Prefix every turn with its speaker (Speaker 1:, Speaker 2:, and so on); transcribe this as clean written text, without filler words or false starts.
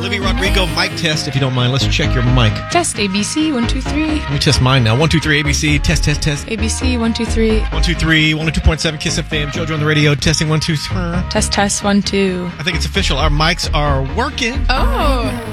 Speaker 1: Olivia Rodrigo, mic test, if you don't mind. Let's check your mic.
Speaker 2: Test ABC, 1, 2, 3.
Speaker 1: Let me test mine now. 1, 2, 3, ABC. Test.
Speaker 2: ABC, 1, 2, 3.
Speaker 1: 1, 2, 3. 102.7 Kiss FM. JoJo on the radio. Testing 1, 2, 3.
Speaker 2: Test, 1, 2.
Speaker 1: I think it's official. Our mics are working.
Speaker 2: Oh.